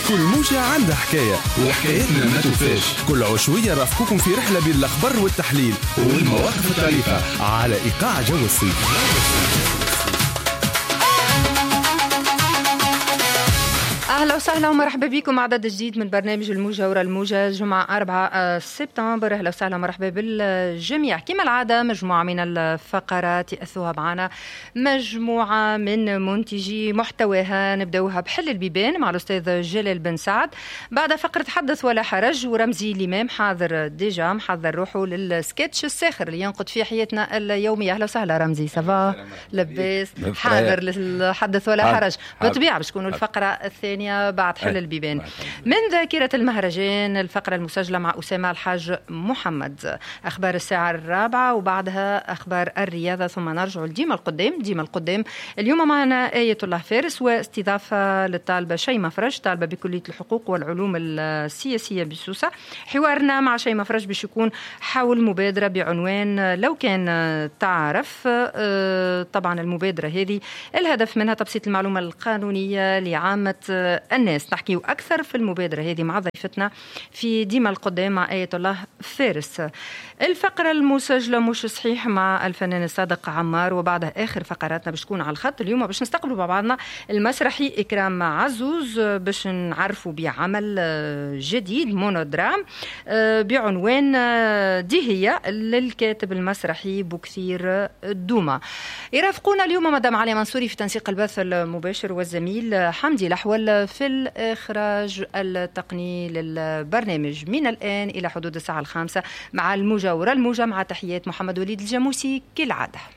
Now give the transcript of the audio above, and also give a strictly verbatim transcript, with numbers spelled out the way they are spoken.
كل موجة عندها حكاية وحكايتنا ما توفاش. كل عشوية رافقكم في رحلة بين الأخبار والتحليل والمواقف الطريفة على إيقاع جو الصيف. أهلا وسهلا ومرحبا بكم عدد جديد من برنامج الموجة ورا الموجة جمعة أربعة سبتمبر. أهلا وسهلا ومرحبا بالجميع. كما العادة مجموعة من الفقرات يأثوها معنا مجموعة من منتجي محتواها. نبدأوها بحل البيبان مع الأستاذ جلال بن سعد، بعد فقرة حدث ولا حرج ورمزي الإمام حاضر ديجا محضر روحه للسكتش الساخر اللي ينقض فيه حياتنا اليومية. أهلا وسهلا رمزي، سافا لباس حاضر للحدث ولا حرج. بالطبيعة باش تكونوا الفقرة الثانية بعد حل البيبان. من ذاكرة المهرجان الفقرة المسجلة مع أسامة الحاج محمد، أخبار الساعة الرابعة وبعدها أخبار الرياضة، ثم نرجع لديما القدام. ديما القدام اليوم معنا آية الله فارس واستضافة للطالبة شيماء فرج، طالبة بكلية الحقوق والعلوم السياسية بسوسة. حوارنا مع شيماء فرج باش يكون حول مبادرة بعنوان لو كان تعرف. طبعا المبادرة هذه الهدف منها تبسيط المعلومة القانونية لعامة الناس. نحكي أكثر في المبادرة هذه مع ضيفتنا في ديما القدام مع آية الله فارس. الفقرة المسجلة مش صحيح مع الفنان الصادق عمار، وبعدها آخر فقراتنا باش تكون على الخط اليوم باش نستقبلوا مع بعضنا المسرحي إكرام عزوز باش نعرفوا بعمل جديد مونودرام بعنوان ديهية للكاتب المسرحي بوكثير دوما. يرافقونا اليوم مدام علي منصوري في تنسيق البث المباشر والزميل حمدي الأحول في الإخراج التقني للبرنامج. من الآن إلى حدود الساعة الخامسة مع الموجة ورا الموجة، مع تحيات محمد وليد الجاموسي كالعادة.